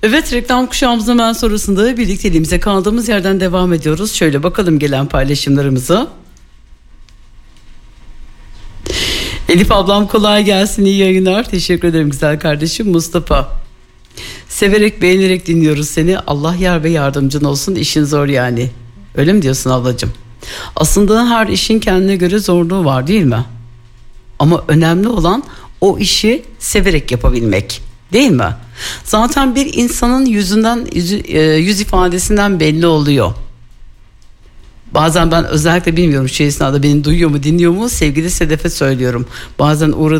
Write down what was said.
Evet, reklam kuşağımızın hemen sonrasında birlikteliğimize kaldığımız yerden devam ediyoruz. Şöyle bakalım gelen paylaşımlarımıza. Elif ablam kolay gelsin, iyi yayınlar. Teşekkür ederim güzel kardeşim. Mustafa, severek beğenerek dinliyoruz seni. Allah yar ve yardımcın olsun, işin zor yani. Öyle mi diyorsun ablacığım? Aslında her işin kendine göre zorluğu var değil mi? Ama önemli olan o işi severek yapabilmek, değil mi? Zaten bir insanın yüz ifadesinden belli oluyor. Bazen ben özellikle bilmiyorum şu esnada beni duyuyor mu dinliyor mu, sevgili Sedef'e söylüyorum. Bazen